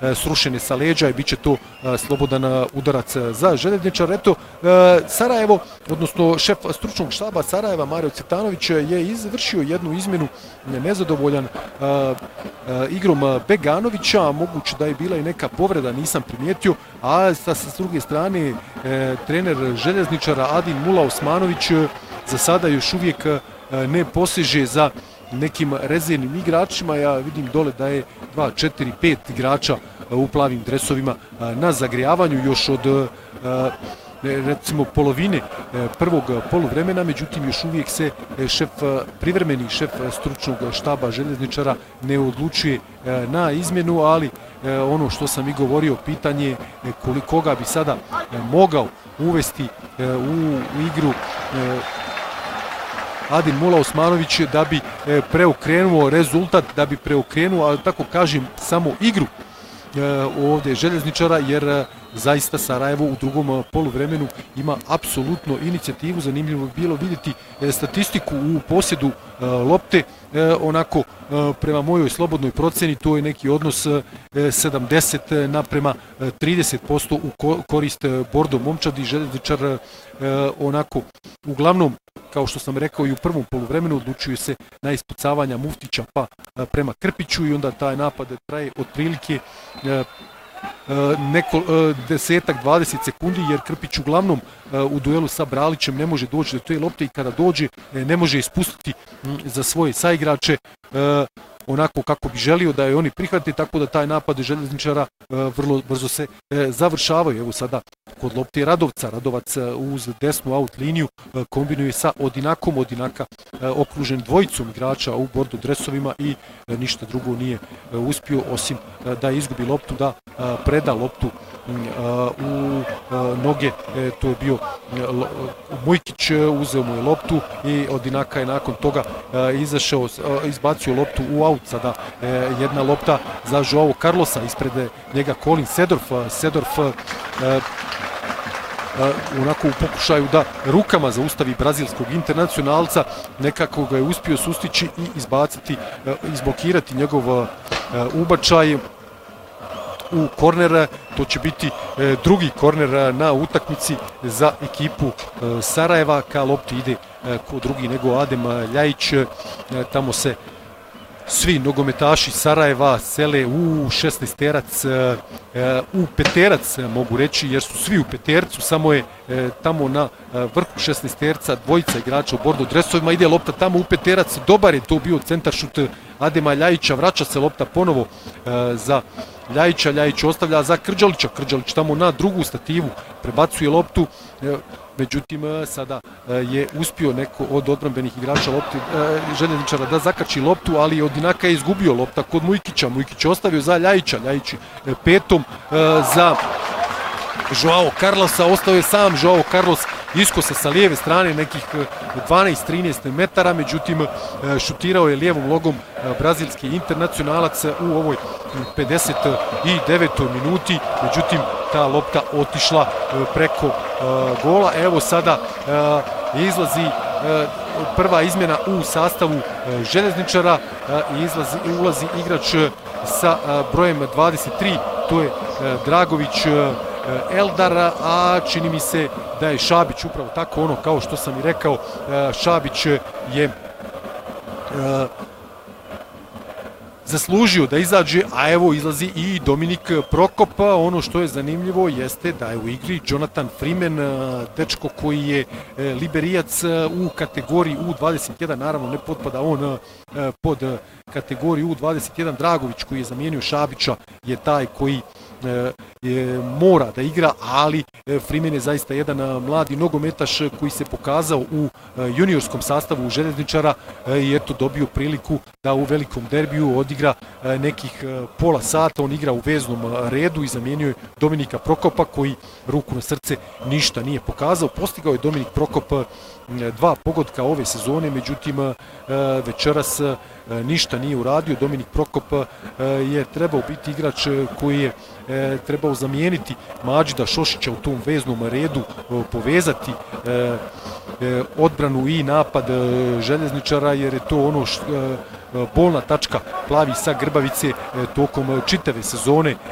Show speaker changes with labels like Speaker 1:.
Speaker 1: srušene sa leđa i bit će to slobodan udarac za Željezničar. Eto, Sarajevo, odnosno šef stručnog štaba Sarajeva Mario Cvetanović je izvršio jednu izmjenu, nezadovoljan igrom Beganovića, moguće da je bila i neka povreda, nisam primijetio, a s druge strane trener Željezničara Adin Mula Osmanović za sada još uvijek ne poseže za nekim rezervnim igračima. Ja vidim dole da je 2, 4, 5 igrača u plavim dresovima na zagrijavanju još od recimo polovine prvog poluvremena, međutim još uvijek se privremeni šef stručnog štaba Željezničara ne odlučuje na izmjenu, ali ono što sam i govorio, pitanje koga bi sada mogao uvesti u igru Adin Mula Osmanović da bi preokrenuo rezultat, da bi preokrenuo, ali tako kažem, samo igru ovdje Željezničara, jer zaista Sarajevo u drugom poluvremenu ima apsolutno inicijativu. Zanimljivo bi bilo vidjeti statistiku u posjedu lopte, onako prema mojoj slobodnoj procjeni to je neki odnos 70 naprema 30% u korist Bordo momčadi. Željezničar onako uglavnom, kao što sam rekao, i u prvom poluvremenu odlučuju se na ispucavanja Muftića pa prema Krpiću i onda taj napad traje otprilike 10-20 sekundi, jer Krpić uglavnom u duelu sa Bralićem ne može doći do te lopte i kada dođe ne može ispustiti za svoje saigrače onako kako bi želio da je oni prihvate, tako da taj napad Željezničara vrlo brzo se završavaju. Evo sada kod lopte Radovca, Radovac uz desnu out liniju kombinuje sa Odinakom, Odinaka okružen dvojicom igrača u bordo dresovima i ništa drugo nije uspio osim da izgubi loptu, da preda loptu u noge. To je bio Mujkić, uzeo mu je loptu i Odinaka je nakon toga izašao, izbacio loptu u aut. Sada jedna lopta za Joao Carlosa, ispred njega Colin Sedorf. Sedorf onako u pokušaju da rukama zaustavi brazilskog internacionalca, nekako ga je uspio sustići i izbaciti, izblokirati njegov ubačaj u korner. To će biti drugi korner na utakmici za ekipu Sarajeva. Ka lopti ide ko drugi nego Adem Ljajić. Tamo se svi nogometaši Sarajeva sele u 16-terac, u peterac mogu reći, jer su svi u petercu, samo je tamo na vrhu 16-terca dvojica igrača u bordo dresovima. Ide lopta tamo u peterac, dobar je to bio centaršut Adema Ljajića, vraća se lopta ponovo za Ljajića, Ljajić ostavlja za Krđalića, Krđalić tamo na drugu stativu prebacuje loptu, međutim sada je uspio neko od odbrambenih igrača Željezničara da zakači loptu, ali Odinaka je izgubio lopta kod Mujkića, Mujkić ostavio za Ljajića, Ljajić petom za Joao Carlosa, ostao je sam Joao Carlos, iskosa sa lijeve strane nekih 12-13 metara, međutim šutirao je lijevom logom brazilski internacionalac u ovoj 59. minuti, međutim ta lopta otišla preko gola. Evo sada izlazi prva izmjena u sastavu Željezničara i ulazi igrač sa brojem 23, to je Dragović Eldar, a čini mi se da je Šabić upravo tako, ono kao što sam i rekao, Šabić je zaslužio da izađe, a evo izlazi i Dominik Prokop. Ono što je zanimljivo jeste da je u igri Jonathan Freeman, dečko koji je liberijac u kategoriji U21, naravno ne potpada on pod kategoriju U21. Dragović koji je zamijenio Šabića je taj koji mora da igra, ali Freeman je zaista jedan mladi nogometaš koji se pokazao u juniorskom sastavu Željezničara i eto dobio priliku da u velikom derbiju odigra nekih pola sata. On igra u veznom redu i zamijenio je Dominika Prokopa koji, ruku na srce, ništa nije pokazao. Postigao je Dominik Prokop 2 pogotka ove sezone, međutim večeras ništa nije uradio. Dominik Prokop je trebao biti igrač koji je trebao zamijeniti Mađida Šošića u tom veznom redu, povezati odbranu i napad Željezničara, jer je to ono bolna tačka plavi sa Grbavice tokom čitave sezone.